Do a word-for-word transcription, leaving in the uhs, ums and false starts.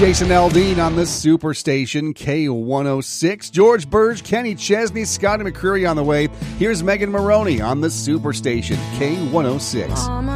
Jason Aldean on the Superstation K one oh six. George Burge, Kenny Chesney, Scotty McCreery on the way. Here's Megan Maroney on the Superstation K one oh six.